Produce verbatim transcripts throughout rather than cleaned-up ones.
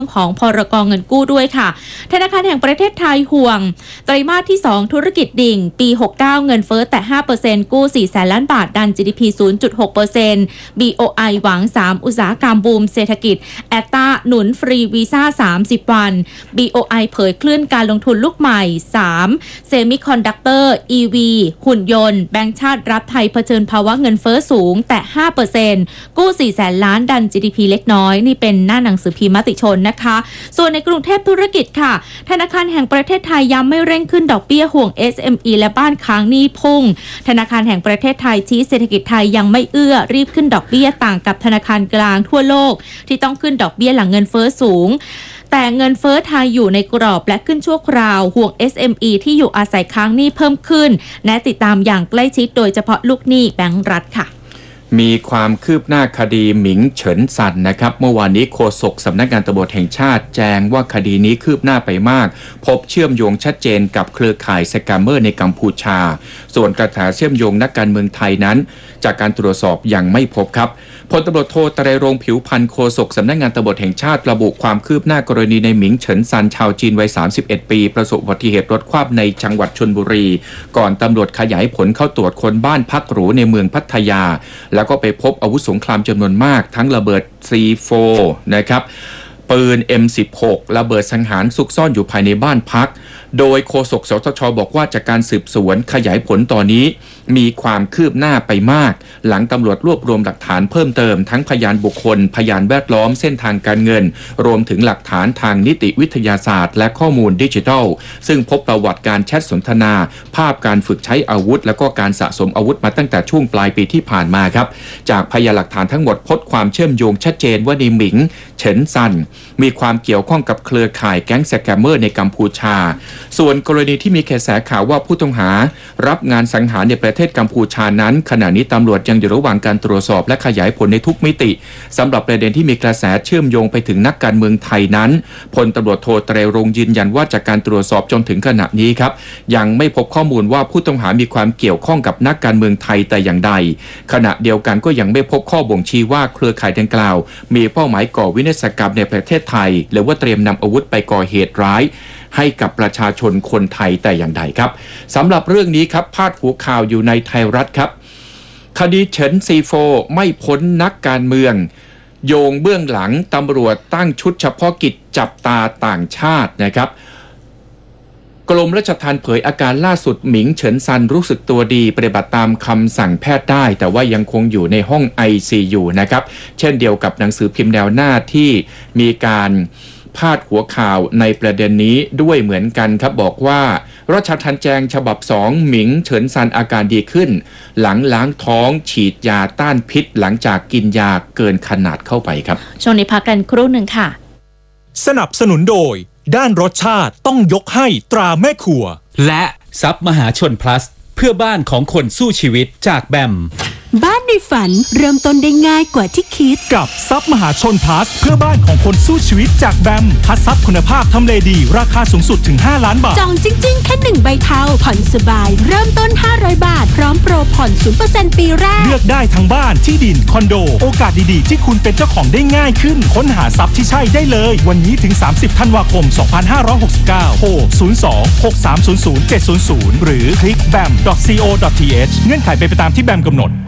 ของพรก.เงินกู้ด้วยค่ะธนาคารแห่งประเทศไทยห่วงไตรมาสที่สองธุรกิจดิ่งปีหกสิบเก้าเงินเฟ้อแต่ ห้าเปอร์เซ็นต์ กู้สี่แสนล้านบาทดัน จี ดี พี ศูนย์จุดหกเปอร์เซ็นต์ บี โอ ไอ หวังสามอุตสาหกรรมบูมเศรษฐกิจแอตตาหนุนฟรีวีซ่าสามสิบวัน บี โอ ไอ เผยคลื่นการลงทุนลูกใหม่สามเซมิคอนดักเตอร์ อี วี หุ่นยนต์แบงก์ชาติรับไทยเผชิญภาวะเงินเฟ้อสูงแต่ ห้าเปอร์เซ็นต์ กู้สี่แสนล้านดัน จี ดี พี เล็กน้อยนี่เป็นหน้าหนังสือพิมพ์มติชนนะคะส่วนในกรุงเทพธุรกิจค่ะธนาคารแห่งประเทศไทยย้ำไม่เร่งขึ้นดอกเบี้ยห่วง เอส เอ็ม อี และบ้านค้างหนี้พุ่งธนาคารแห่งประเทศไทยชี้เศรษฐกิจไทยยังไม่เอื้อรีบขึ้นดอกเบี้ยต่างกับธนาคารกลางทั่วโลกที่ต้องขึ้นดอกเบี้ยหลังเงินเฟ้อสูงแต่เงินเฟ้อไทยอยู่ในกรอบและขึ้นชั่วคราวห่วง เอส เอ็ม อี ที่อยู่อาศัยค้างหนี้เพิ่มขึ้นและติดตามอย่างใกล้ชิดโดยเฉพาะลูกหนี้แบงก์รัฐค่ะมีความคืบหน้าคดีหมิงเฉินซันนะครับเมื่อวานนี้โฆษกสำนักงานตำรวจแห่งชาติแจ้งว่าคดีนี้คืบหน้าไปมากพบเชื่อมโยงชัดเจนกับเครือข่ายสแกมเมอร์ในกัมพูชาส่วนกระแสเชื่อมโยงนักการเมืองไทยนั้นจากการตรวจสอบยังไม่พบครับพลตำรวจโทไตรรงค์ผิวพรรณโฆษกสำนักงานตำรวจแห่งชาติระบุความคืบหน้ากรณีในหมิงเฉินซันชาวจีนวัยสามสิบเอ็ดปีประสบอุบัติเหตุรถคว่ำในจังหวัดชลบุรีก่อนตำรวจขยายผลเข้าตรวจค้นบ้านพักหรูในเมืองพัทยาแล้วก็ไปพบอาวุธสงครามจำนวนมากทั้งระเบิด ซี โฟร์ นะครับปืน เอ็ม สิบหก ระเบิดสังหารซุกซ่อนอยู่ภายในบ้านพักโดยโฆษกสตช.บอกว่าจากการสืบสวนขยายผลตอนนี้มีความคืบหน้าไปมากหลังตำรวจรวบรวมหลักฐานเพิ่มเติมทั้งพยานบุคคลพยานแวดล้อมเส้นทางการเงินรวมถึงหลักฐานทางนิติวิทยาศาสตร์และข้อมูลดิจิทัลซึ่งพบประวัติการแชทสนทนาภาพการฝึกใช้อาวุธและก็การสะสมอาวุธมาตั้งแต่ช่วงปลายปีที่ผ่านมาครับจากพยานหลักฐานทั้งหมดพบความเชื่อมโยงชัดเจนว่าในหมิงเฉินซันมีความเกี่ยวข้องกับเครือข่ายแก๊งสแกมเมอร์ในกัมพูชาส่วนกรณีที่มีกระแสข่าวว่าผู้ต้องหารับงานสังหารในประเทศกัมพูชานั้นขณะนี้ตำรวจยังอยู่ระหว่างการตรวจสอบและขยายผลในทุกมิติสำหรับประเด็นที่มีกระแสเชื่อมโยงไปถึงนักการเมืองไทยนั้นพลตำรวจโทไตรรงค์ยืนยันว่าจากการตรวจสอบจนถึงขณะนี้ครับยังไม่พบข้อมูลว่าผู้ต้องหามีความเกี่ยวข้องกับนักการเมืองไทยแต่อย่างใดขณะเดียวกันก็ยังไม่พบข้อบ่งชี้ว่าเครือข่ายดังกล่าวมีเป้าหมายก่อวินาศกรรมในประเทศไทยหรือว่าเตรียมนำอาวุธไปก่อเหตุร้ายให้กับประชาชนคนไทยแต่อย่างใดครับสำหรับเรื่องนี้ครับพาดหัวข่าวอยู่ในไทยรัฐครับคดีเฉินซีโฟไม่พ้นนักการเมืองโยงเบื้องหลังตำรวจตั้งชุดเฉพาะกิจจับตาต่างชาตินะครับกรมราชทัณฑ์เผยอาการล่าสุดหมิงเฉินซันรู้สึกตัวดีปฏิบัติตามคำสั่งแพทย์ได้แต่ว่ายังคงอยู่ในห้อง ไอ ซี ยู นะครับเช่นเดียวกับหนังสือพิมพ์แนวหน้าที่มีการพาดหัวข่าวในประเด็นนี้ด้วยเหมือนกันครับบอกว่าราชทัณฑ์แจงฉบับสองหมิงเฉินซันอาการดีขึ้นหลังล้างท้องฉีดยาต้านพิษหลังจากกินยาเกินขนาดเข้าไปครับช่วงนี้พักกันครู่หนึ่งค่ะสนับสนุนโดยด้านรสชาติต้องยกให้ตราแม่ครัวและซับมหาชน plus เพื่อบ้านของคนสู้ชีวิตจากแบมบ้านในฝันเริ่มต้นได้ง่ายกว่าที่คิดกับซับมหาชนพลัสเพื่อบ้านของคนสู้ชีวิตจากแบมคัดซับคุณภาพทำเลดีราคาสูงสุดถึงห้าล้านบาทจองจริงๆแค่หนึ่งใบเทาผ่อนสบายเริ่มต้นห้าร้อยบาทพร้อมโปรผ่อน ศูนย์เปอร์เซ็นต์ ปีแรกเลือกได้ทั้งบ้านที่ดินคอนโดโอกาสดีๆที่คุณเป็นเจ้าของได้ง่ายขึ้นค้นหาทรัพย์ที่ใช่ได้เลยวันนี้ถึงสามสิบธันวาคมสองพันห้าร้อยหกสิบเก้าโทรศูนย์ สอง หก สาม ศูนย์ ศูนย์ เจ็ด ศูนย์ ศูนย์หรือคลิก แบม ดอท ซี โอ ดอท ที เอช เงื่อนไขเป็นไปตามที่แบมกำหนด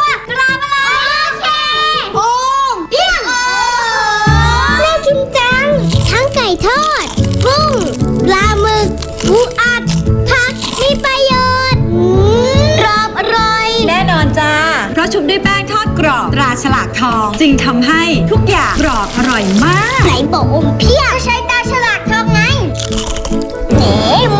ไก่ทอดกุ้งปลาหมึกปูอัดผักมีประโยชน์กรอบอร่อยแน่นอนจ้าเพราะชุบด้วยแป้งทอดกรอบตราฉลากทองจึงทำให้ทุกอย่างกรอบอร่อยมากไหนบอกอมเพียก็ใช้ตราฉลากทองไงเอ๋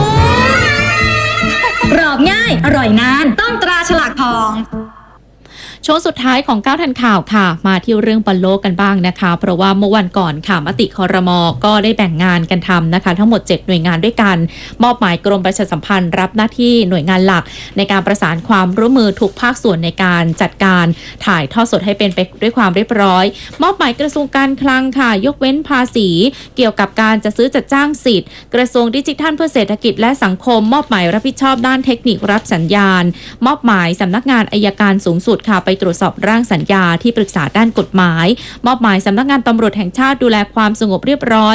กรอบง่ายอร่อยนานต้องตราฉลากทองช่วงสุดท้ายของเก้าทันข่าวค่ะมาที่เรื่องบอลโลกกันบ้างนะคะเพราะว่าเมื่อวันก่อนค่ะมติครม.ก็ได้แบ่งงานกันทำนะคะทั้งหมดเจ็ดหน่วยงานด้วยกันมอบหมายกรมประชาสัมพันธ์รับหน้าที่หน่วยงานหลักในการประสานความร่วมมือทุกภาคส่วนในการจัดการถ่ายทอดสดให้เป็นไปด้วยความเรียบร้อยมอบหมายกระทรวงการคลังค่ะยกเว้นภาษีเกี่ยวกับการจะซื้อจัดจ้างสิทธิ์กระทรวงดิจิทัลเพื่อเศรษฐกิจและสังคมมอบหมายรับผิดชอบด้านเทคนิครับสัญญาณมอบหมายสำนักงานอัยการสูงสุดค่ะไปตรวจสอบร่างสัญญาที่ปรึกษาด้านกฎหมายมอบหมายสำนักงานตำรวจแห่งชาติดูแลความสงบเรียบร้อย